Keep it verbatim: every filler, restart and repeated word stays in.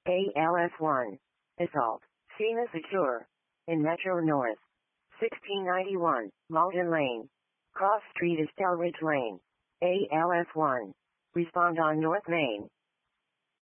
A L S one. Assault. Sina Secure. In Metro North. sixteen ninety-one, Malden Lane. Cross Street is Delridge Lane. A L S one. Respond on North Main.